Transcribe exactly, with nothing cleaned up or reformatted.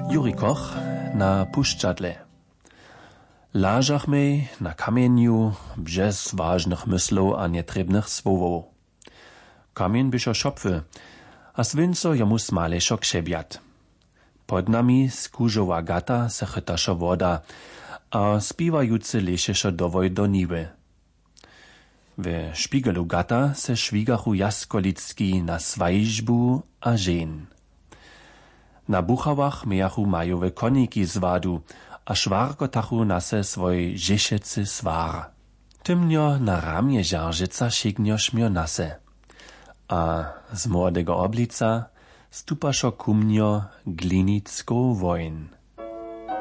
Juri Koch na puščadle. Lažachmej na kamieniu bžez ważnych myslov a netrebnych słowów. Kamien byšo šopwy, a svinco jomu smalešo kšebjat. Pod nami skúžova gata se chytašo woda, a spiwajúce lešešo dovoj do niwy. We špigelu gata se švigachu jaskolicki na svajžbu a žen. Na buchawach miachu majowe koniki z wadu, a szwarkotachu nase swoj žešecy swar. Tymnio na ramie żarżyca šignio šmio nase. A z młodego oblica stupaszo kumnio glinicko wojn.